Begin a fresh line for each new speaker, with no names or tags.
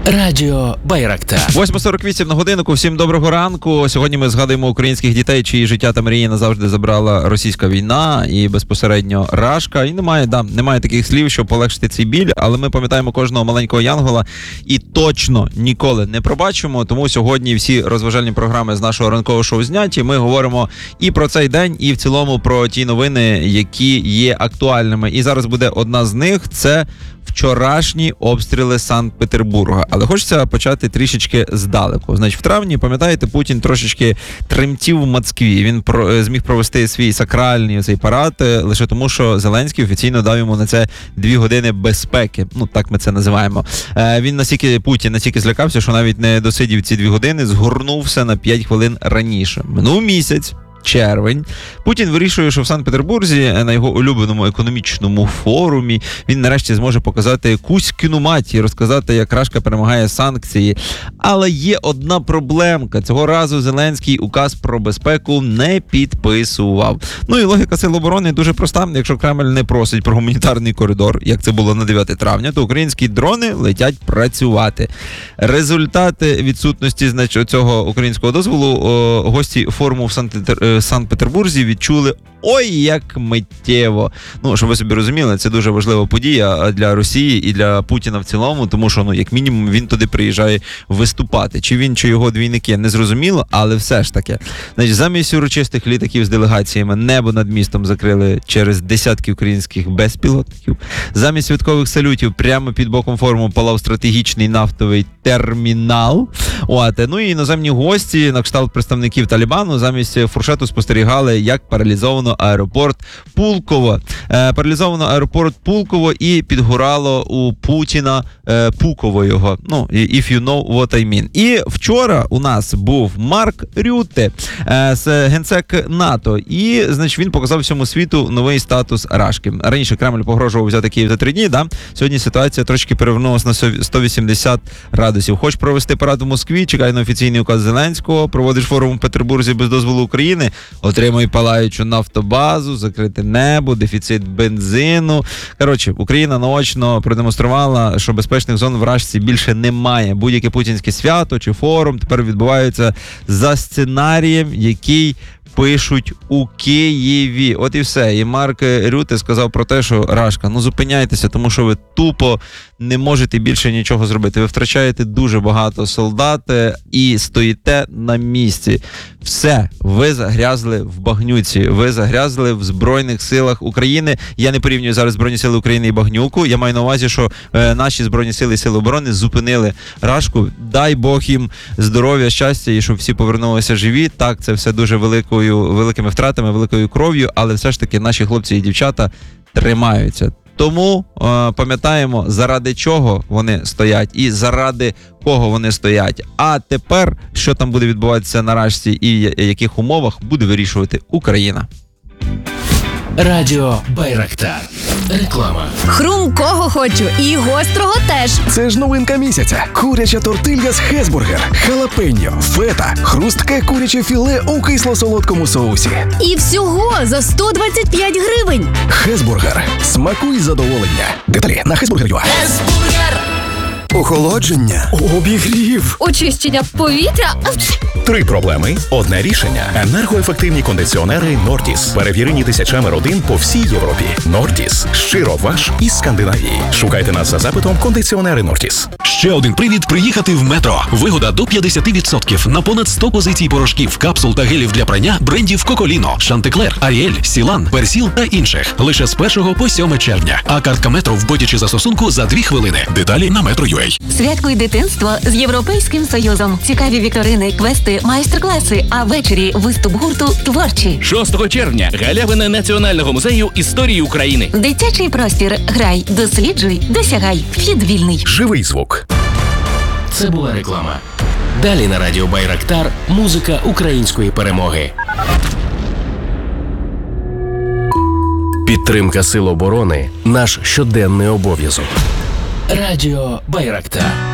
Радіо Байрактар.
8:48 на годинку. Всім доброго ранку. Сьогодні ми згадуємо українських дітей, чиї життя та мрії назавжди забрала російська війна і безпосередньо Рашка. І немає таких слів, щоб полегшити цей біль, але ми пам'ятаємо кожного маленького янгола і точно ніколи не пробачимо. Тому сьогодні всі розважальні програми з нашого ранкового шоу зняті. Ми говоримо і про цей день, і в цілому про ті новини, які є актуальними. І зараз буде одна з них – це вчорашні обстріли Санкт-Петербурга. Але хочеться почати трішечки здалеку. Значить, в травні, пам'ятаєте, Путін трошечки тремтів в Москві. Він зміг провести свій сакральний цей парад лише тому, що Зеленський офіційно дав йому на це 2 години безпеки. Ну, так ми це називаємо. Путін настільки злякався, що навіть не досидів ці 2 години, згорнувся на 5 хвилин раніше. Минув місяць. Червень. Путін вирішує, що в Санкт-Петербурзі на його улюбленому економічному форумі він нарешті зможе показати Кузькину мать і розказати, як Рашка перемагає санкції. Але є одна проблемка. Цього разу Зеленський указ про безпеку не підписував. Ну і логіка Сил оборони дуже проста. Якщо Кремль не просить про гуманітарний коридор, як це було на 9 травня, то українські дрони летять працювати. Результати відсутності цього українського дозволу гості форуму в Санкт-Петербурзі відчули ой як миттєво. Ну, щоб ви собі розуміли, це дуже важлива подія для Росії і для Путіна в цілому, тому що, як мінімум, він туди приїжджає виступати. Чи він, чи його двійники, не зрозуміло, але все ж таки. Значить, замість урочистих літаків з делегаціями небо над містом закрили через десятки українських безпілотників. Замість святкових салютів прямо під боком форуму палав стратегічний нафтовий термінал. Ну і іноземні гості, на кшталт представників Талібану, замість фуршету спостерігали, як паралізовано аеропорт Пулково. Паралізовано аеропорт Пулково і підгорало у Путіна Пуково його. If you know what I mean. І вчора у нас був Марк Рютте, генсек НАТО. І, значить, він показав всьому світу новий статус Рашки. Раніше Кремль погрожував взяти Київ за 3 дні, да? Сьогодні ситуація трошки перевернулася на 180 градусів. Хочеш провести парад у Москві, чекай на офіційний указ Зеленського, проводиш форум у Петербурзі без дозволу України, отримай палаючу нафтобазу, закрите небо, дефіцит бензину. Коротше, Україна наочно продемонструвала, що безпечних зон в Рашці більше немає. Будь-яке путінське свято чи форум тепер відбувається за сценарієм, який пишуть у Києві. От і все. І Марк Рютте сказав про те, що Рашка, зупиняйтеся, тому що ви тупо не можете більше нічого зробити. Ви втрачаєте дуже багато солдат і стоїте на місці. Все, ви загрязли в багнюці, ви загрязли в Збройних силах України. Я не порівнюю зараз Збройні сили України і багнюку. Я маю на увазі, що наші Збройні сили і Сили оборони зупинили Рашку. Дай Бог їм здоров'я, щастя і щоб всі повернулися живі. Так, це все дуже великими втратами, великою кров'ю, але все ж таки наші хлопці і дівчата тримаються. Тому пам'ятаємо, заради чого вони стоять і заради кого вони стоять. А тепер, що там буде відбуватися на Рашці і в яких умовах, буде вирішувати Україна.
Радіо Байрактар. Реклама.
Хрумкого хочу і гострого теж.
Це ж новинка місяця. Куряча тортилья з Хесбургер, халапеньо, фета, хрустке куряче філе у кисло-солодкому соусі.
І всього за 125 гривень.
Хесбургер. Смакуй задоволення. Деталі на Хесбургер.ua.
Хесбургер.
Охолодження, обігрів,
Очищення повітря.
3 проблеми, 1 рішення. Енергоефективні кондиціонери Нортіс. Перевірені тисячами родин по всій Європі. Нортіс. Щиро ваш із Скандинавії. Шукайте нас за запитом кондиціонери Нортіс.
Ще один привід приїхати в Метро. Вигода до 50% на понад 100 позицій порошків, капсул та гелів для прання брендів Коколіно, Шантеклер, Аріель, Сілан, Персіл та інших. Лише з 1 по 7 червня. А картка Метро в боті чи застосунку за 2 хвилини. Деталі на Metro.ua.
Святкуй дитинство з Європейським Союзом. Цікаві вікторини, квести, майстер-класи, а ввечері виступ гурту «Творчі».
6 червня. Галявина Національного музею історії України.
Дитячий простір. Грай, досліджуй, досягай. Вхід вільний.
Живий звук.
Це була реклама. Далі на Радіо Байрактар музика української перемоги.
Підтримка Сил оборони – наш щоденний обов'язок.
Радіо Байрактар.